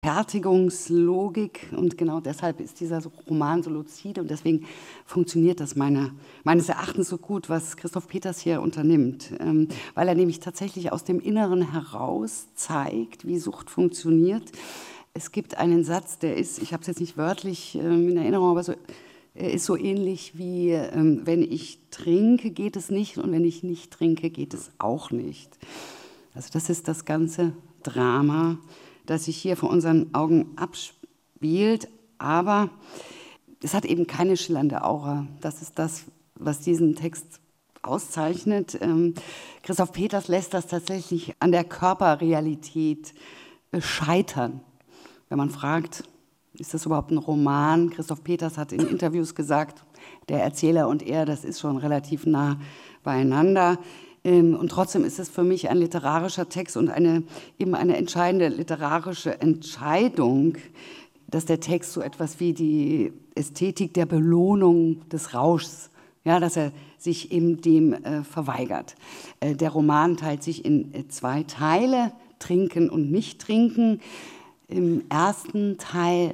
Fertigungslogik und genau deshalb ist dieser Roman so luzide und deswegen funktioniert das meines Erachtens so gut, was Christoph Peters hier unternimmt, weil er nämlich tatsächlich aus dem Inneren heraus zeigt, wie Sucht funktioniert. Es gibt einen Satz, der ist, ich habe es jetzt nicht wörtlich in Erinnerung, aber er ist so ähnlich wie, wenn ich trinke, geht es nicht und wenn ich nicht trinke, geht es auch nicht. Also das ist das ganze Drama, das sich hier vor unseren Augen abspielt, aber es hat eben keine schillernde Aura. Das ist das, was diesen Text auszeichnet. Christoph Peters lässt das tatsächlich an der Körperrealität scheitern. Wenn man fragt, ist das überhaupt ein Roman? Christoph Peters hat in Interviews gesagt, der Erzähler und er, das ist schon relativ nah beieinander. Und trotzdem ist es für mich ein literarischer Text und eben eine entscheidende literarische Entscheidung, dass der Text so etwas wie die Ästhetik der Belohnung des Rauschs, ja, dass er sich eben dem verweigert. Der Roman teilt sich in 2 Teile, Trinken und Nicht-Trinken. Im ersten Teil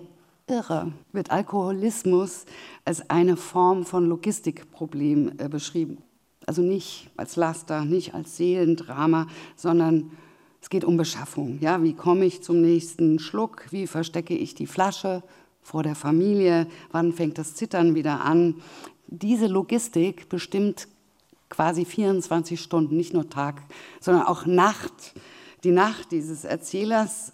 wird Alkoholismus als eine Form von Logistikproblem beschrieben. Also nicht als Laster, nicht als Seelendrama, sondern es geht um Beschaffung. Ja, wie komme ich zum nächsten Schluck? Wie verstecke ich die Flasche vor der Familie? Wann fängt das Zittern wieder an? Diese Logistik bestimmt quasi 24 Stunden, nicht nur Tag, sondern auch Nacht. Die Nacht dieses Erzählers,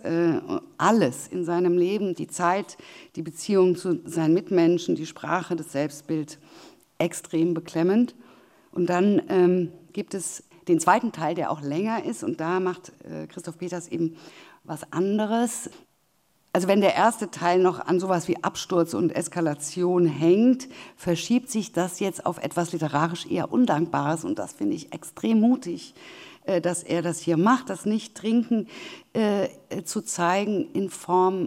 alles in seinem Leben, die Zeit, die Beziehung zu seinen Mitmenschen, die Sprache, das Selbstbild, extrem beklemmend. Und dann gibt es den zweiten Teil, der auch länger ist. Und da macht Christoph Peters eben was anderes. Also wenn der erste Teil noch an sowas wie Absturz und Eskalation hängt, verschiebt sich das jetzt auf etwas literarisch eher Undankbares. Und das finde ich extrem mutig, dass er das hier macht, das Nicht-Trinken zu zeigen in Form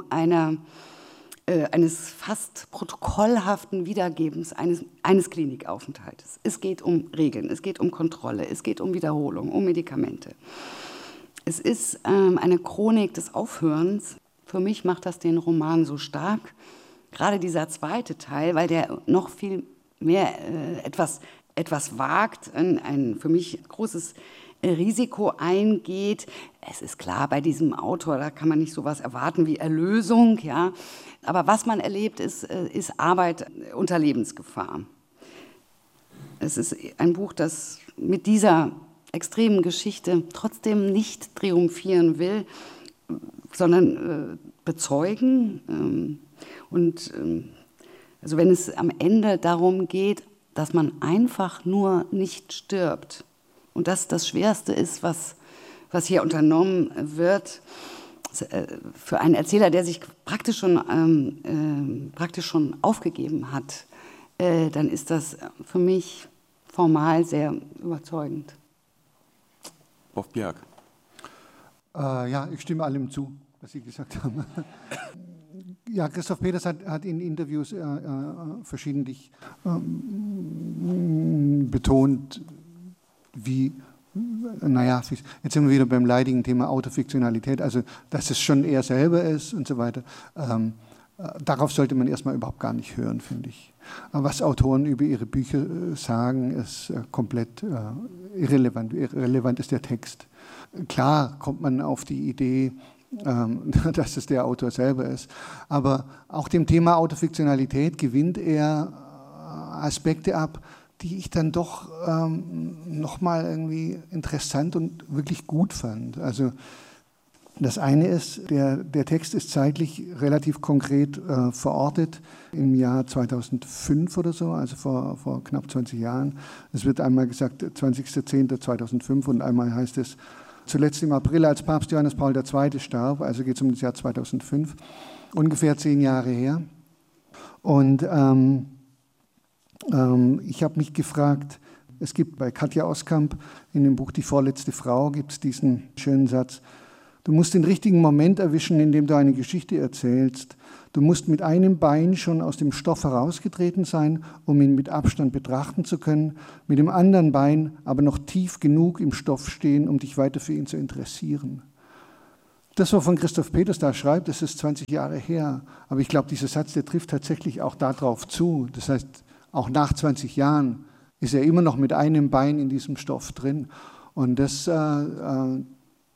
eines fast protokollhaften Wiedergebens eines Klinikaufenthaltes. Es geht um Regeln, es geht um Kontrolle, es geht um Wiederholung, um Medikamente. Es ist eine Chronik des Aufhörens. Für mich macht das den Roman so stark. Gerade dieser zweite Teil, weil der noch viel mehr etwas wagt, ein für mich großes Risiko eingeht. Es ist klar, bei diesem Autor, da kann man nicht sowas erwarten wie Erlösung, ja. Aber was man erlebt, ist Arbeit unter Lebensgefahr. Es ist ein Buch, das mit dieser extremen Geschichte trotzdem nicht triumphieren will, sondern bezeugen. Also wenn es am Ende darum geht, dass man einfach nur nicht stirbt, und das das Schwerste ist, was hier unternommen wird, für einen Erzähler, der sich praktisch schon aufgegeben hat, dann ist das für mich formal sehr überzeugend. Rolf Bjerg. Ja, ich stimme allem zu, was Sie gesagt haben. Ja, Christoph Peters hat in Interviews verschiedentlich betont, wie, jetzt sind wir wieder beim leidigen Thema Autofiktionalität, also dass es schon er selber ist und so weiter. Darauf sollte man erstmal überhaupt gar nicht hören, finde ich. Aber was Autoren über ihre Bücher sagen, ist komplett irrelevant. Irrelevant ist der Text. Klar kommt man auf die Idee, dass es der Autor selber ist, aber auch dem Thema Autofiktionalität gewinnt er Aspekte ab, die ich dann doch nochmal irgendwie interessant und wirklich gut fand. Also das eine ist, der Text ist zeitlich relativ konkret verortet im Jahr 2005 oder so, also vor knapp 20 Jahren. Es wird einmal gesagt 20.10.2005 und einmal heißt es zuletzt im April, als Papst Johannes Paul II. Starb, also geht es um das Jahr 2005, ungefähr 10 Jahre her. Und ich habe mich gefragt, es gibt bei Katja Oskamp in dem Buch Die vorletzte Frau, gibt es diesen schönen Satz, du musst den richtigen Moment erwischen, in dem du eine Geschichte erzählst. Du musst mit einem Bein schon aus dem Stoff herausgetreten sein, um ihn mit Abstand betrachten zu können, mit dem anderen Bein aber noch tief genug im Stoff stehen, um dich weiter für ihn zu interessieren. Das, was Christoph Peters da schreibt, das ist 20 Jahre her. Aber ich glaube, dieser Satz, der trifft tatsächlich auch darauf zu. Das heißt, auch nach 20 Jahren ist er immer noch mit einem Bein in diesem Stoff drin. Und das fand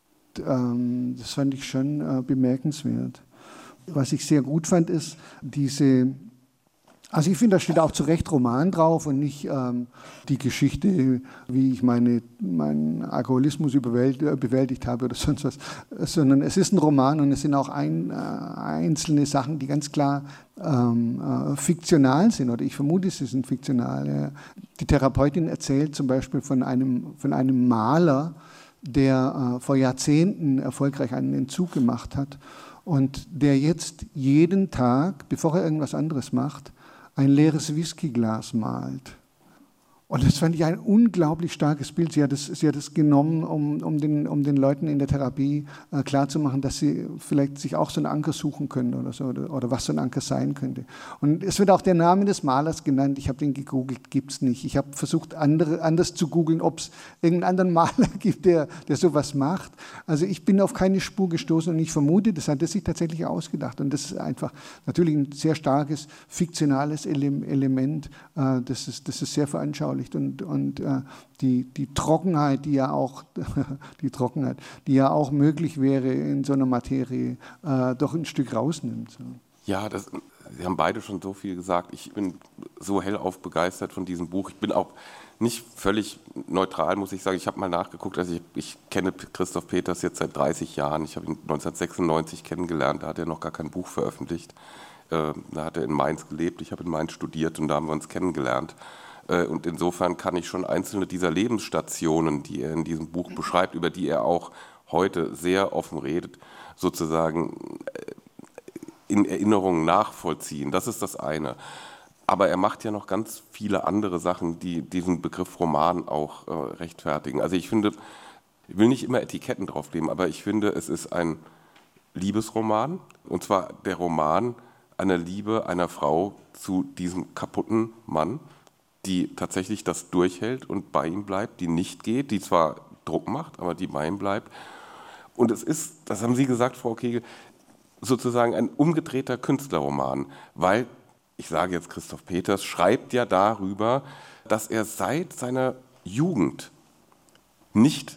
ich schon bemerkenswert. Was ich sehr gut fand, ist also ich finde, da steht auch zu Recht Roman drauf und nicht die Geschichte, wie ich meinen Alkoholismus bewältigt habe oder sonst was, sondern es ist ein Roman und es sind auch einzelne Sachen, die ganz klar fiktional sind, oder ich vermute, sie sind fiktional. Ja. Die Therapeutin erzählt zum Beispiel von einem Maler, der vor Jahrzehnten erfolgreich einen Entzug gemacht hat und der jetzt jeden Tag, bevor er irgendwas anderes macht, ein leeres Whiskyglas malt. Und das fand ich ein unglaublich starkes Bild. Sie hat es genommen, um den Leuten in der Therapie klarzumachen, dass sie vielleicht sich auch so einen Anker suchen können oder so, oder was so ein Anker sein könnte. Und es wird auch der Name des Malers genannt. Ich habe den gegoogelt, gibt es nicht. Ich habe versucht, anders zu googeln, ob es irgendeinen anderen Maler gibt, der sowas macht. Also ich bin auf keine Spur gestoßen und ich vermute, das hat er sich tatsächlich ausgedacht. Und das ist einfach natürlich ein sehr starkes, fiktionales Element. Das ist sehr veranschaulicht. Und die Trockenheit, die ja auch möglich wäre in so einer Materie, doch ein Stück rausnimmt. So. Ja, Sie haben beide schon so viel gesagt. Ich bin so hellauf begeistert von diesem Buch. Ich bin auch nicht völlig neutral, muss ich sagen. Ich habe mal nachgeguckt, also ich kenne Christoph Peters jetzt seit 30 Jahren. Ich habe ihn 1996 kennengelernt, da hat er noch gar kein Buch veröffentlicht. Da hat er in Mainz gelebt, ich habe in Mainz studiert und da haben wir uns kennengelernt. Und insofern kann ich schon einzelne dieser Lebensstationen, die er in diesem Buch beschreibt, über die er auch heute sehr offen redet, sozusagen in Erinnerungen nachvollziehen. Das ist das eine. Aber er macht ja noch ganz viele andere Sachen, die diesen Begriff Roman auch rechtfertigen. Also ich will nicht immer Etiketten drauflegen, aber ich finde, es ist ein Liebesroman. Und zwar der Roman einer Liebe einer Frau zu diesem kaputten Mann, die tatsächlich das durchhält und bei ihm bleibt, die nicht geht, die zwar Druck macht, aber die bei ihm bleibt. Und es ist, das haben Sie gesagt, Frau Kegel, sozusagen ein umgedrehter Künstlerroman, weil, ich sage jetzt Christoph Peters, schreibt ja darüber, dass er seit seiner Jugend nicht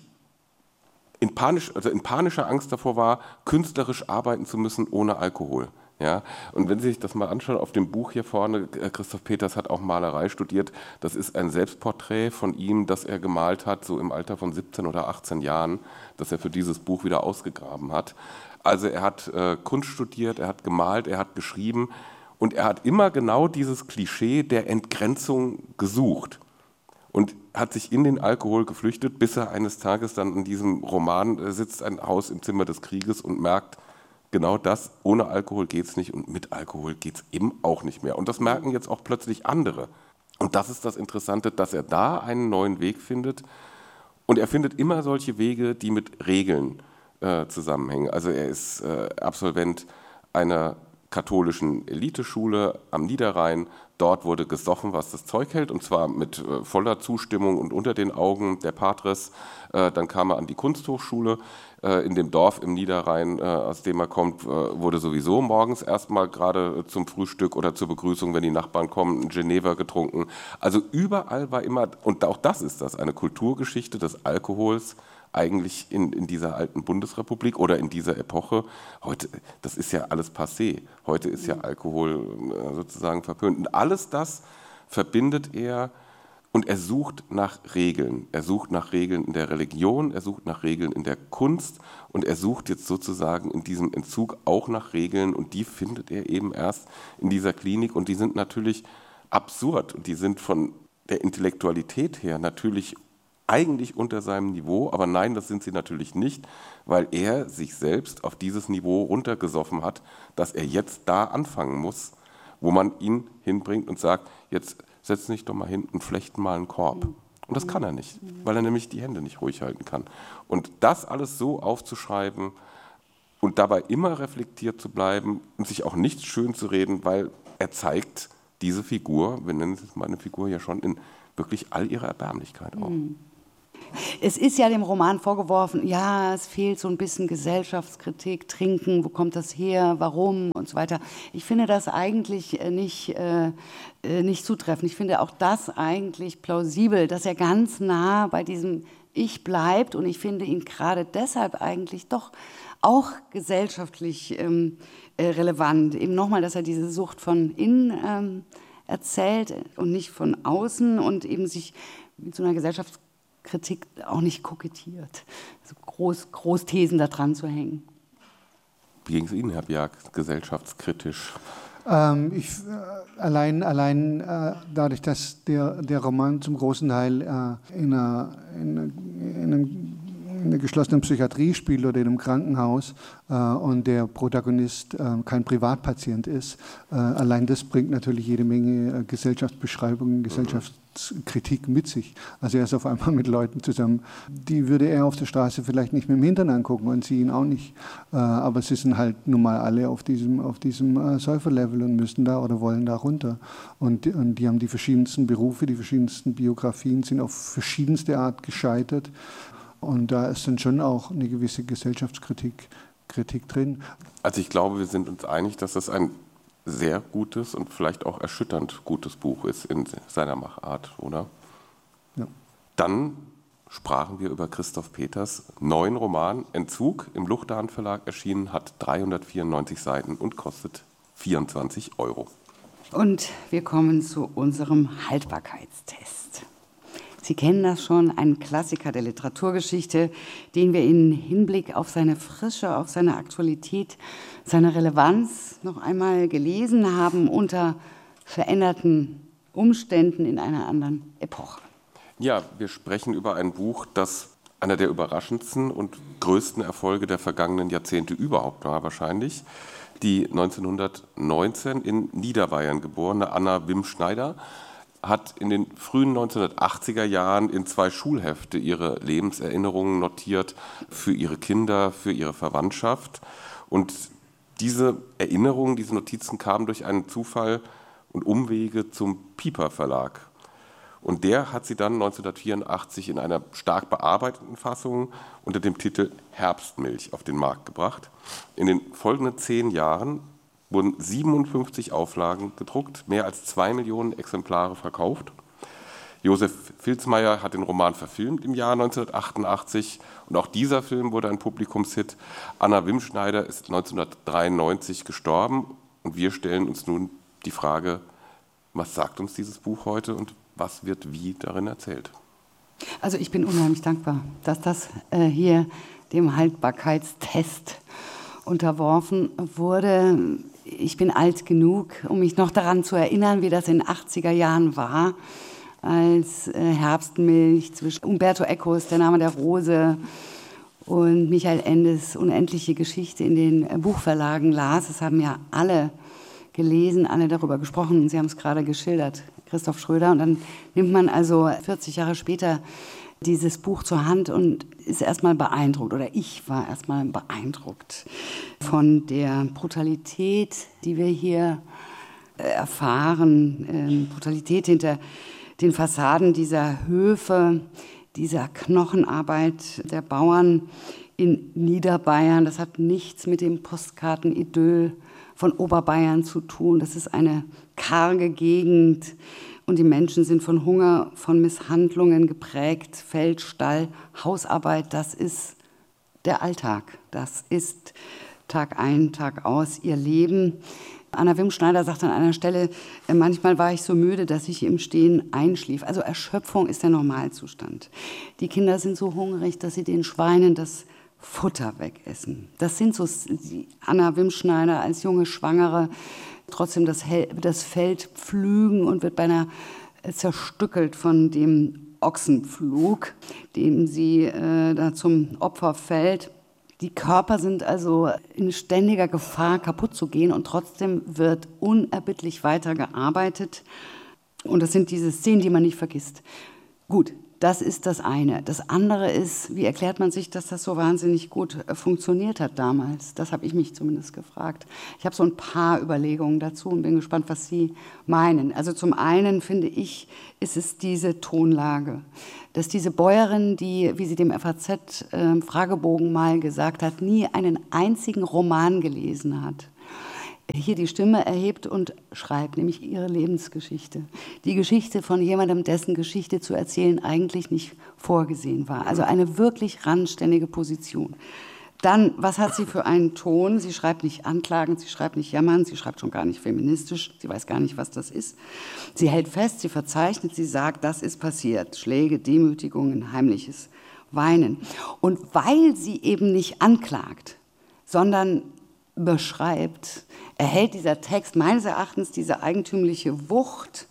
in panischer Angst davor war, künstlerisch arbeiten zu müssen ohne Alkohol. Ja, und wenn Sie sich das mal anschauen, auf dem Buch hier vorne, Christoph Peters hat auch Malerei studiert, das ist ein Selbstporträt von ihm, das er gemalt hat, so im Alter von 17 oder 18 Jahren, das er für dieses Buch wieder ausgegraben hat. Also er hat Kunst studiert, er hat gemalt, er hat geschrieben und er hat immer genau dieses Klischee der Entgrenzung gesucht und hat sich in den Alkohol geflüchtet, bis er eines Tages dann in diesem Roman sitzt, ein Haus im Zimmer des Krieges und merkt, genau das, ohne Alkohol geht es nicht und mit Alkohol geht es eben auch nicht mehr. Und das merken jetzt auch plötzlich andere. Und das ist das Interessante, dass er da einen neuen Weg findet. Und er findet immer solche Wege, die mit Regeln zusammenhängen. Also er ist Absolvent einer katholischen Eliteschule am Niederrhein. Dort wurde gesoffen, was das Zeug hält, und zwar mit voller Zustimmung und unter den Augen der Patres. Dann kam er an die Kunsthochschule. In dem Dorf im Niederrhein, aus dem er kommt, wurde sowieso morgens erstmal gerade zum Frühstück oder zur Begrüßung, wenn die Nachbarn kommen, ein Geneva getrunken. Also überall war immer, und auch das ist das, eine Kulturgeschichte des Alkohols, eigentlich in dieser alten Bundesrepublik oder in dieser Epoche. Heute, das ist ja alles passé. Heute ist ja Alkohol sozusagen verpönt. Und alles das verbindet er und er sucht nach Regeln. Er sucht nach Regeln in der Religion, er sucht nach Regeln in der Kunst und er sucht jetzt sozusagen in diesem Entzug auch nach Regeln und die findet er eben erst in dieser Klinik und die sind natürlich absurd und die sind von der Intellektualität her natürlich eigentlich unter seinem Niveau, aber nein, das sind sie natürlich nicht, weil er sich selbst auf dieses Niveau runtergesoffen hat, dass er jetzt da anfangen muss, wo man ihn hinbringt und sagt, jetzt setz dich doch mal hin und flecht mal einen Korb. Und das kann er nicht, weil er nämlich die Hände nicht ruhig halten kann. Und das alles so aufzuschreiben und dabei immer reflektiert zu bleiben und sich auch nicht schön zu reden, weil er zeigt diese Figur, wir nennen es jetzt meine Figur ja schon, in wirklich all ihrer Erbärmlichkeit auch. Es ist ja dem Roman vorgeworfen, ja, es fehlt so ein bisschen Gesellschaftskritik, Trinken, wo kommt das her, warum und so weiter. Ich finde das eigentlich nicht zutreffend. Ich finde auch das eigentlich plausibel, dass er ganz nah bei diesem Ich bleibt, und ich finde ihn gerade deshalb eigentlich doch auch gesellschaftlich relevant. Eben nochmal, dass er diese Sucht von innen erzählt und nicht von außen und eben sich mit so einer Gesellschaftskritik auch nicht kokettiert, so Großthesen da dran zu hängen. Wie ging es Ihnen, Herr Bjerg, gesellschaftskritisch? Allein dadurch, dass der Roman zum großen Teil in einer geschlossenen Psychiatrie spielt oder in einem Krankenhaus und der Protagonist kein Privatpatient ist, allein das bringt natürlich jede Menge Gesellschaftsbeschreibungen, Gesellschaftskritik mit sich. Also er ist auf einmal mit Leuten zusammen, die würde er auf der Straße vielleicht nicht mit dem Hintern angucken und sie ihn auch nicht. Aber sie sind halt nun mal alle auf diesem Säuferlevel und müssen da oder wollen da runter. Und die haben die verschiedensten Berufe, die verschiedensten Biografien, sind auf verschiedenste Art gescheitert. Und da ist dann schon auch eine gewisse Gesellschaftskritik drin. Also ich glaube, wir sind uns einig, dass das ein sehr gutes und vielleicht auch erschütternd gutes Buch ist in seiner Machart, oder? Ja. Dann sprachen wir über Christoph Peters neuen Roman Entzug, im Luchterhand Verlag erschienen, hat 394 Seiten und kostet 24 €. Und wir kommen zu unserem Haltbarkeitstest. Sie kennen das schon, ein Klassiker der Literaturgeschichte, den wir in Hinblick auf seine Frische, auf seine Aktualität, seine Relevanz noch einmal gelesen haben unter veränderten Umständen in einer anderen Epoche. Ja, wir sprechen über ein Buch, das einer der überraschendsten und größten Erfolge der vergangenen Jahrzehnte überhaupt war wahrscheinlich. Die 1919 in Niederbayern geborene Anna Wim-Schneider hat in den frühen 1980er Jahren in 2 Schulhefte ihre Lebenserinnerungen notiert für ihre Kinder, für ihre Verwandtschaft. Und diese Erinnerungen, diese Notizen kamen durch einen Zufall und Umwege zum Piper Verlag. Und der hat sie dann 1984 in einer stark bearbeiteten Fassung unter dem Titel Herbstmilch auf den Markt gebracht. In den folgenden 10 Jahren wurden 57 Auflagen gedruckt, mehr als 2 Millionen Exemplare verkauft. Josef Filzmaier hat den Roman verfilmt im Jahr 1988 und auch dieser Film wurde ein Publikumshit. Anna Wim-Schneider ist 1993 gestorben und wir stellen uns nun die Frage, was sagt uns dieses Buch heute und was wird wie darin erzählt? Also ich bin unheimlich dankbar, dass das hier dem Haltbarkeitstest unterworfen wurde. Ich bin alt genug, um mich noch daran zu erinnern, wie das in den 80er Jahren war, als Herbstmilch zwischen Umberto Ecos, Der Name der Rose, und Michael Endes Unendliche Geschichte in den Buchverlagen las. Das haben ja alle gelesen, alle darüber gesprochen. Sie haben es gerade geschildert, Christoph Schröder. Und dann nimmt man also 40 Jahre später dieses Buch zur Hand und ist erstmal beeindruckt, oder ich war erstmal beeindruckt von der Brutalität, die wir hier erfahren, Brutalität hinter den Fassaden dieser Höfe, dieser Knochenarbeit der Bauern in Niederbayern. Das hat nichts mit dem Postkartenidyll von Oberbayern zu tun. Das ist eine karge Gegend. Und die Menschen sind von Hunger, von Misshandlungen geprägt. Feld, Stall, Hausarbeit, das ist der Alltag. Das ist Tag ein, Tag aus ihr Leben. Anna Wim-Schneider sagt an einer Stelle, manchmal war ich so müde, dass ich im Stehen einschlief. Also Erschöpfung ist der Normalzustand. Die Kinder sind so hungrig, dass sie den Schweinen das Futter wegessen. Das sind so Anna Wim-Schneider als junge Schwangere, trotzdem das Feld pflügen und wird beinahe zerstückelt von dem Ochsenpflug, dem sie da zum Opfer fällt. Die Körper sind also in ständiger Gefahr, kaputt zu gehen, und trotzdem wird unerbittlich weitergearbeitet. Und das sind diese Szenen, die man nicht vergisst. Gut, Das ist das eine. Das andere ist, wie erklärt man sich, dass das so wahnsinnig gut funktioniert hat damals? Das habe ich mich zumindest gefragt. Ich habe so ein paar Überlegungen dazu und bin gespannt, was Sie meinen. Also zum einen finde ich, ist es diese Tonlage, dass diese Bäuerin, die, wie sie dem FAZ-Fragebogen mal gesagt hat, nie einen einzigen Roman gelesen hat, hier die Stimme erhebt und schreibt, nämlich ihre Lebensgeschichte. Die Geschichte von jemandem, dessen Geschichte zu erzählen eigentlich nicht vorgesehen war. Also eine wirklich randständige Position. Dann, was hat sie für einen Ton? Sie schreibt nicht anklagend, sie schreibt nicht jammern, sie schreibt schon gar nicht feministisch, sie weiß gar nicht, was das ist. Sie hält fest, sie verzeichnet, sie sagt, das ist passiert. Schläge, Demütigungen, heimliches Weinen. Und weil sie eben nicht anklagt, sondern beschreibt, erhält dieser Text meines Erachtens diese eigentümliche Wucht.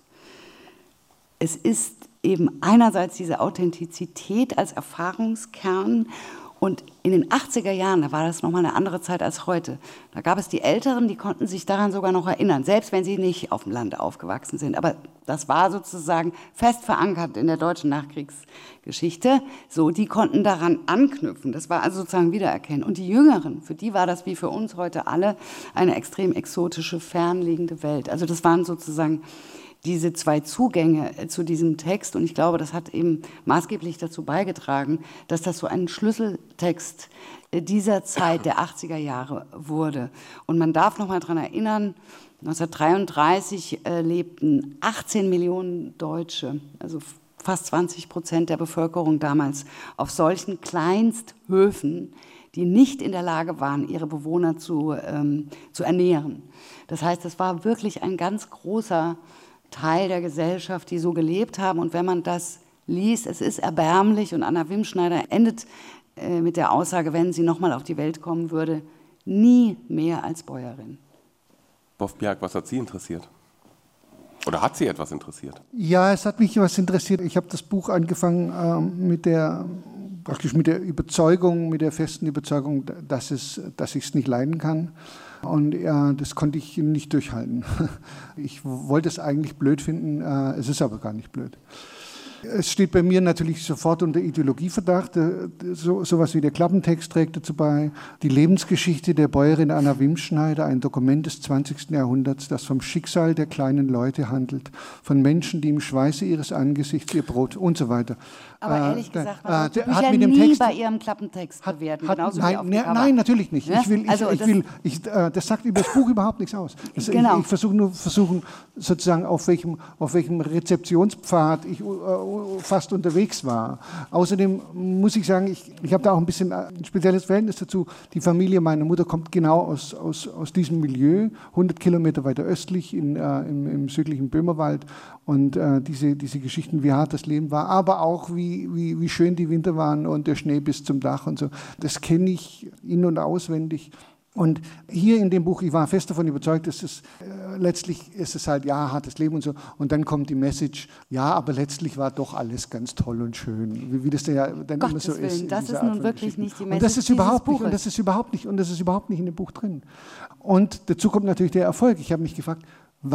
Es ist eben einerseits diese Authentizität als Erfahrungskern und in den 80er Jahren, da war das nochmal eine andere Zeit als heute, da gab es die Älteren, die konnten sich daran sogar noch erinnern, selbst wenn sie nicht auf dem Land aufgewachsen sind. Aber das war sozusagen fest verankert in der deutschen Nachkriegsgeschichte. So, die konnten daran anknüpfen. Das war also sozusagen Wiedererkennen. Und die Jüngeren, für die war das wie für uns heute alle eine extrem exotische, fernliegende Welt. Also das waren sozusagen diese zwei Zugänge zu diesem Text. Und ich glaube, das hat eben maßgeblich dazu beigetragen, dass das so ein Schlüsseltext dieser Zeit der 80er Jahre wurde. Und man darf noch mal daran erinnern, 1933 lebten 18 Millionen Deutsche, also fast 20% der Bevölkerung damals, auf solchen Kleinsthöfen, die nicht in der Lage waren, ihre Bewohner zu ernähren. Das heißt, es war wirklich ein ganz großer Teil der Gesellschaft, die so gelebt haben. Und wenn man das liest, es ist erbärmlich. Und Anna Wimschneider endet mit der Aussage, wenn sie nochmal auf die Welt kommen würde, nie mehr als Bäuerin. Boff Bjerg, was hat Sie interessiert? Oder hat Sie etwas interessiert? Ja, es hat mich was interessiert. Ich habe das Buch angefangen mit der Überzeugung, mit der festen Überzeugung, dass ich es nicht leiden kann. Und ja, das konnte ich nicht durchhalten. Ich wollte es eigentlich blöd finden, es ist aber gar nicht blöd. Es steht bei mir natürlich sofort unter Ideologieverdacht. Sowas wie der Klappentext trägt dazu bei. Die Lebensgeschichte der Bäuerin Anna Wimschneider, ein Dokument des 20. Jahrhunderts, das vom Schicksal der kleinen Leute handelt, von Menschen, die im Schweiße ihres Angesichts ihr Brot und so weiter. Aber ehrlich gesagt, man sollte hat Bücher mit dem nie Text, bei ihrem Klappentext bewerten. Nein, natürlich nicht. Ne? Das sagt über das Buch überhaupt nichts aus. Genau. Ich versuche sozusagen, auf welchem Rezeptionspfad ich fast unterwegs war. Außerdem muss ich sagen, ich habe da auch ein bisschen ein spezielles Verhältnis dazu. Die Familie meiner Mutter kommt genau aus diesem Milieu, 100 Kilometer weiter östlich im südlichen Böhmerwald. Und diese Geschichten, wie hart das Leben war, aber auch wie schön die Winter waren und der Schnee bis zum Dach und so, das kenne ich in- und auswendig. Und hier in dem Buch, ich war fest davon überzeugt, dass letztlich ist es halt, ja, hartes Leben und so. Und dann kommt die Message, ja, aber letztlich war doch alles ganz toll und schön. Wie das ja dann immer so ist. Das ist nun wirklich nicht die Message und das ist überhaupt dieses nicht, und das ist überhaupt nicht in dem Buch drin. Und dazu kommt natürlich der Erfolg. Ich habe mich gefragt,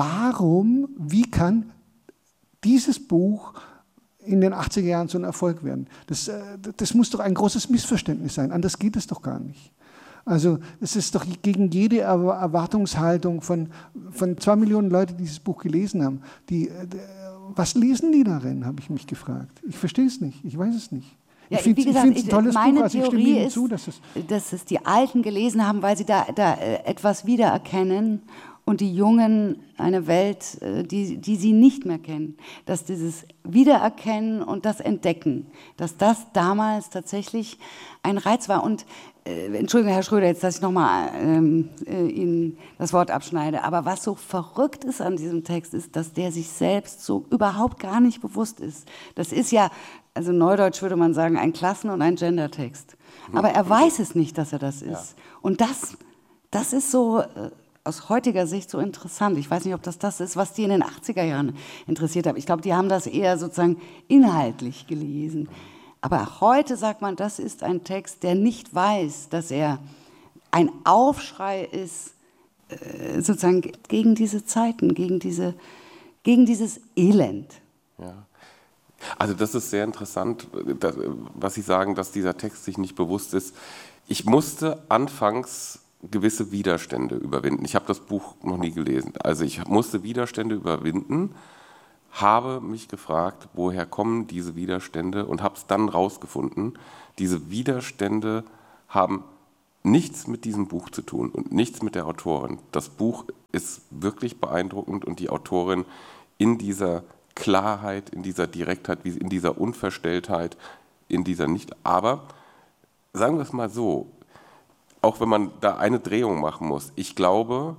wie kann dieses Buch in den 80er Jahren so ein Erfolg werden? Das muss doch ein großes Missverständnis sein. Anders geht es doch gar nicht. Also es ist doch gegen jede Erwartungshaltung von 2 Millionen Leuten, die dieses Buch gelesen haben. Was lesen die darin, habe ich mich gefragt. Ich verstehe es nicht, ich weiß es nicht. Ja, ich finde es ein tolles Buch, also ich stimme Ihnen zu. Dass es die Alten gelesen haben, weil sie da etwas wiedererkennen und die Jungen eine Welt, die sie nicht mehr kennen. Dass dieses Wiedererkennen und das Entdecken, dass das damals tatsächlich ein Reiz war. Und Entschuldigung, Herr Schröder, jetzt, dass ich nochmal Ihnen das Wort abschneide, aber was so verrückt ist an diesem Text, ist, dass der sich selbst so überhaupt gar nicht bewusst ist. Das ist ja, also neudeutsch würde man sagen, ein Klassen- und ein Gendertext. Aber er weiß es nicht, dass er das ist. Ja. Und das ist so aus heutiger Sicht so interessant. Ich weiß nicht, ob das ist, was die in den 80er Jahren interessiert hat. Ich glaube, die haben das eher sozusagen inhaltlich gelesen. Aber heute sagt man, das ist ein Text, der nicht weiß, dass er ein Aufschrei ist, sozusagen gegen diese Zeiten, gegen dieses Elend. Ja. Also das ist sehr interessant, was Sie sagen, dass dieser Text sich nicht bewusst ist. Ich musste anfangs gewisse Widerstände überwinden. Ich habe das Buch noch nie gelesen. Also ich musste Widerstände überwinden, habe mich gefragt, woher kommen diese Widerstände und habe es dann rausgefunden. Diese Widerstände haben nichts mit diesem Buch zu tun und nichts mit der Autorin. Das Buch ist wirklich beeindruckend und die Autorin in dieser Klarheit, in dieser Direktheit, in dieser Unverstelltheit, in dieser nicht. Aber sagen wir es mal so, auch wenn man da eine Drehung machen muss, ich glaube,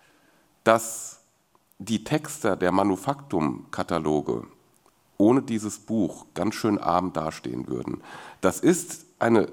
dass die Texter der Manufaktum-Kataloge ohne dieses Buch ganz schön arm dastehen würden. Das ist eine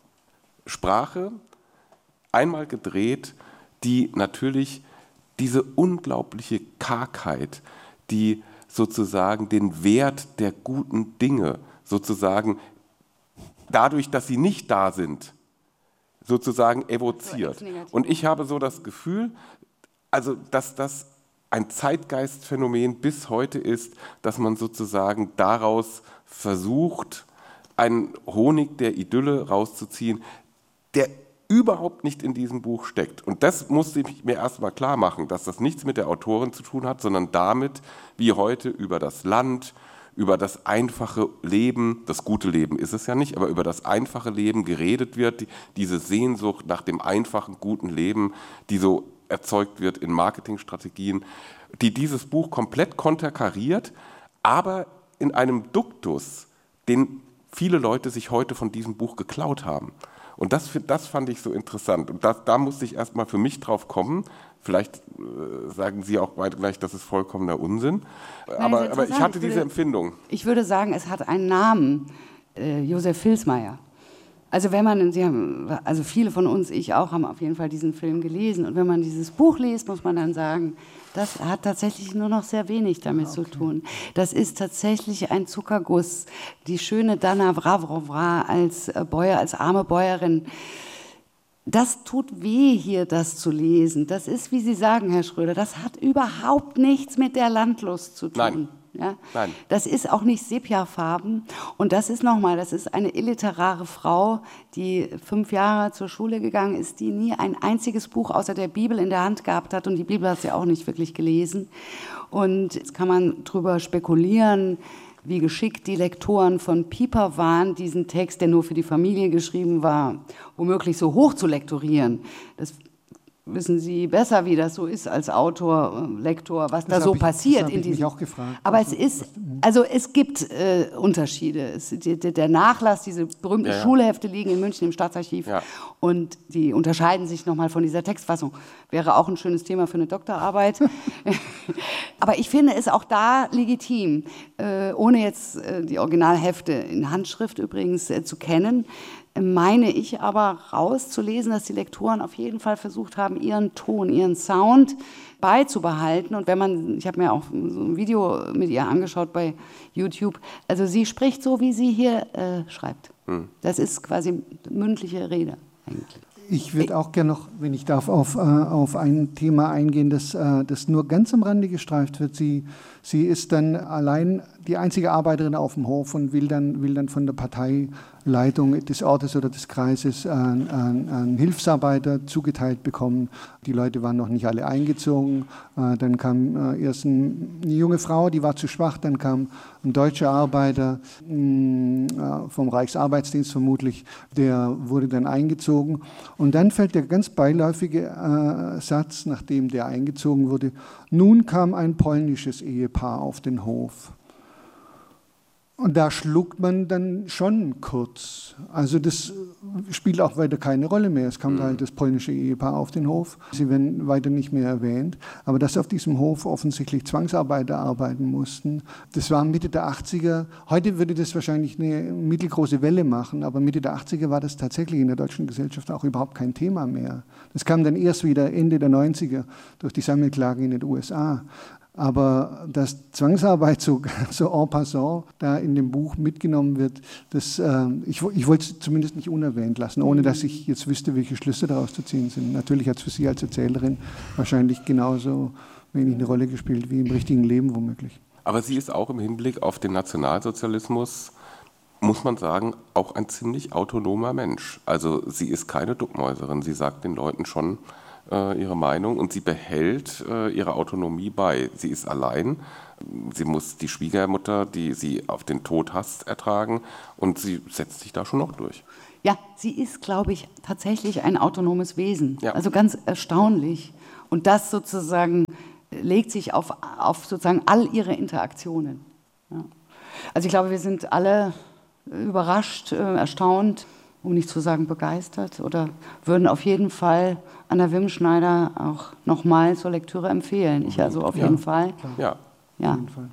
Sprache, einmal gedreht, die natürlich diese unglaubliche Kargheit, die sozusagen den Wert der guten Dinge, sozusagen dadurch, dass sie nicht da sind, sozusagen evoziert. Und ich habe so das Gefühl, also dass das ein Zeitgeistphänomen bis heute ist, dass man sozusagen daraus versucht, einen Honig der Idylle rauszuziehen, der überhaupt nicht in diesem Buch steckt. Und das musste ich mir erstmal klar machen, dass das nichts mit der Autorin zu tun hat, sondern damit, wie heute über das Land, über das einfache Leben, das gute Leben ist es ja nicht, aber über das einfache Leben geredet wird, diese Sehnsucht nach dem einfachen, guten Leben, die so erzeugt wird in Marketingstrategien, die dieses Buch komplett konterkariert, aber in einem Duktus, den viele Leute sich heute von diesem Buch geklaut haben. Und das fand ich so interessant. Und da musste ich erstmal für mich drauf kommen. Vielleicht sagen Sie auch beide gleich, das ist vollkommener Unsinn. Aber ich hatte diese Empfindung. Ich würde sagen, es hat einen Namen, Josef Vilsmeier. Also also viele von uns, ich auch, haben auf jeden Fall diesen Film gelesen. Und wenn man dieses Buch liest, muss man dann sagen, das hat tatsächlich nur noch sehr wenig damit zu tun. Das ist tatsächlich ein Zuckerguss. Die schöne Dana Wrawrowra als arme Bäuerin. Das tut weh, hier das zu lesen. Das ist, wie Sie sagen, Herr Schröder, das hat überhaupt nichts mit der Landlust zu tun. Nein. Ja? Nein. Das ist auch nicht Sepiafarben. Und das ist das ist eine illiterare Frau, die 5 Jahre zur Schule gegangen ist, die nie ein einziges Buch außer der Bibel in der Hand gehabt hat. Und die Bibel hat sie auch nicht wirklich gelesen. Und jetzt kann man drüber spekulieren, wie geschickt die Lektoren von Pieper waren, diesen Text, der nur für die Familie geschrieben war, womöglich so hoch zu lektorieren. Das wissen Sie besser, wie das so ist als Autor, Lektor, was da so passiert. Das habe ich mich auch gefragt. Aber es gibt Unterschiede. Der Nachlass, diese berühmten Schulhefte liegen in München im Staatsarchiv und die unterscheiden sich nochmal von dieser Textfassung. Wäre auch ein schönes Thema für eine Doktorarbeit. Aber ich finde es auch da legitim, ohne jetzt die Originalhefte in Handschrift übrigens zu kennen, meine ich aber rauszulesen, dass die Lektoren auf jeden Fall versucht haben, ihren Ton, ihren Sound beizubehalten. Und ich habe mir auch so ein Video mit ihr angeschaut bei YouTube, also sie spricht so, wie sie hier schreibt. Das ist quasi mündliche Rede eigentlich. Ich würde auch gerne noch, wenn ich darf, auf ein Thema eingehen, das nur ganz am Rande gestreift wird. Sie ist dann allein die einzige Arbeiterin auf dem Hof und will dann von der Parteileitung des Ortes oder des Kreises einen Hilfsarbeiter zugeteilt bekommen. Die Leute waren noch nicht alle eingezogen. Dann kam erst eine junge Frau, die war zu schwach. Dann kam ein deutscher Arbeiter vom Reichsarbeitsdienst vermutlich, der wurde dann eingezogen. Und dann fällt der ganz beiläufige Satz, nachdem der eingezogen wurde: Nun kam ein polnisches Ehepaar auf den Hof. Und da schluckt man dann schon kurz. Also das spielt auch weiter keine Rolle mehr. Es kam halt das polnische Ehepaar auf den Hof. Sie werden weiter nicht mehr erwähnt. Aber dass auf diesem Hof offensichtlich Zwangsarbeiter arbeiten mussten, das war Mitte der 80er. Heute würde das wahrscheinlich eine mittelgroße Welle machen, aber Mitte der 80er war das tatsächlich in der deutschen Gesellschaft auch überhaupt kein Thema mehr. Das kam dann erst wieder Ende der 90er durch die Sammelklagen in den USA. Aber dass Zwangsarbeit so en passant da in dem Buch mitgenommen wird, ich wollte es zumindest nicht unerwähnt lassen, ohne dass ich jetzt wüsste, welche Schlüsse daraus zu ziehen sind. Natürlich hat es für Sie als Erzählerin wahrscheinlich genauso wenig eine Rolle gespielt wie im richtigen Leben womöglich. Aber sie ist auch im Hinblick auf den Nationalsozialismus, muss man sagen, auch ein ziemlich autonomer Mensch. Also sie ist keine Duckmäuserin, sie sagt den Leuten schon ihre Meinung und sie behält ihre Autonomie bei. Sie ist allein, sie muss die Schwiegermutter, die sie auf den Tod hasst, ertragen und sie setzt sich da schon noch durch. Ja, sie ist, glaube ich, tatsächlich ein autonomes Wesen. Ja. Also ganz erstaunlich. Und das sozusagen legt sich auf sozusagen all ihre Interaktionen. Ja. Also ich glaube, wir sind alle überrascht, erstaunt, um nicht zu sagen begeistert, oder würden auf jeden Fall Anna Wimschneider auch nochmal zur Lektüre empfehlen. Ich also auf jeden Fall. Ja. Ja. Auf jeden Fall.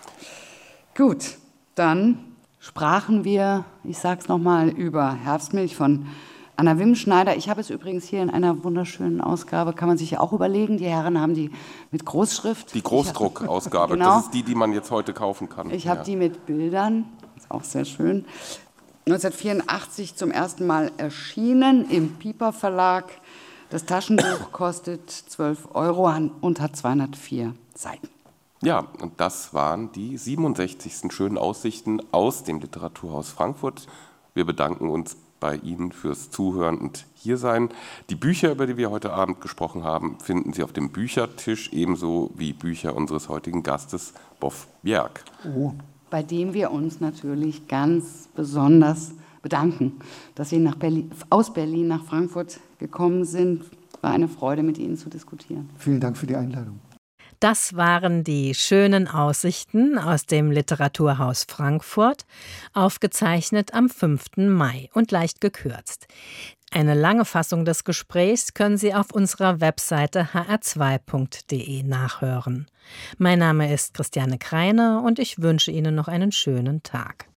Gut, dann sprachen wir, ich sage es nochmal, über Herbstmilch von Anna Wimschneider. Ich habe es übrigens hier in einer wunderschönen Ausgabe, kann man sich ja auch überlegen. Die Herren haben die mit Großschrift. Die Großdruckausgabe, Genau. das ist die man jetzt heute kaufen kann. Ich habe die mit Bildern, ist auch sehr schön. 1984 zum ersten Mal erschienen im Piper Verlag. Das Taschenbuch kostet 12 € und hat 204 Seiten. Ja, und das waren die 67. schönen Aussichten aus dem Literaturhaus Frankfurt. Wir bedanken uns bei Ihnen fürs Zuhören und Hiersein. Die Bücher, über die wir heute Abend gesprochen haben, finden Sie auf dem Büchertisch, ebenso wie Bücher unseres heutigen Gastes, Boff Bjerg. Oh. Bei dem wir uns natürlich ganz besonders bedanken, dass Sie aus Berlin nach Frankfurt gekommen sind. War eine Freude, mit Ihnen zu diskutieren. Vielen Dank für die Einladung. Das waren die schönen Aussichten aus dem Literaturhaus Frankfurt, aufgezeichnet am 5. Mai und leicht gekürzt. Eine lange Fassung des Gesprächs können Sie auf unserer Webseite hr2.de nachhören. Mein Name ist Christiane Kreiner und ich wünsche Ihnen noch einen schönen Tag.